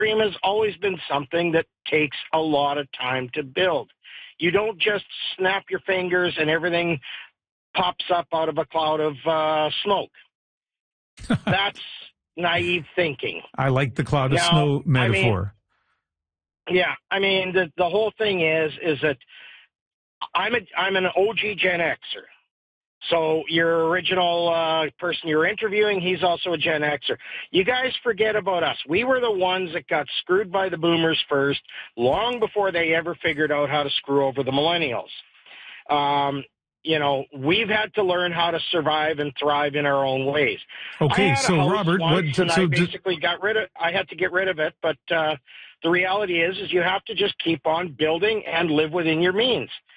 dream has always been something that takes a lot of time to build. You don't just snap your fingers and everything pops up out of a cloud of smoke. That's naive thinking. I like the cloud of snow metaphor. I mean, the whole thing is that I'm an OG Gen Xer. So your original person you're interviewing, he's also a Gen Xer. You guys forget about us. We were the ones that got screwed by the boomers first, long before they ever figured out how to screw over the millennials. We've had to learn how to survive and thrive in our own ways. Okay, so Robert, I basically I had to get rid of it, but the reality is you have to just keep on building and live within your means.